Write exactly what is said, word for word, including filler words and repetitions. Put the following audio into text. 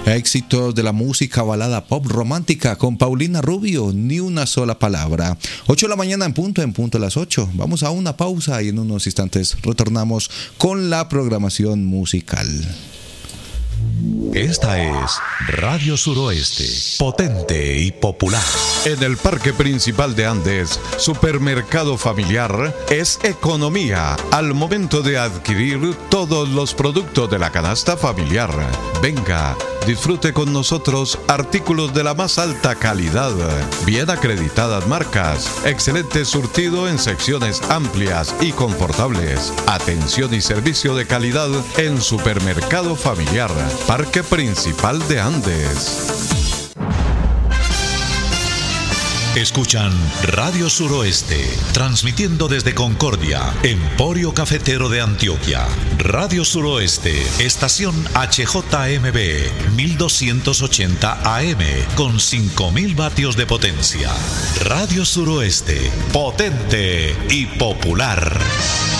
Éxitos de la música balada pop romántica con Paulina Rubio, Ni una sola palabra. ocho de la mañana en punto, en punto a las ocho. Vamos a una pausa y en unos instantes retornamos con la programación musical. Esta es Radio Suroeste, potente y popular. En el Parque Principal de Andes, Supermercado Familiar es economía al momento de adquirir todos los productos de la canasta familiar. Venga, disfrute con nosotros artículos de la más alta calidad, bien acreditadas marcas, excelente surtido en secciones amplias y confortables, atención y servicio de calidad en Supermercado Familiar, Parque Principal de Andes. Escuchan Radio Suroeste, transmitiendo desde Concordia, Emporio Cafetero de Antioquia. Radio Suroeste, estación H J M B, mil doscientos ochenta A M, con cinco mil vatios de potencia. Radio Suroeste, potente y popular.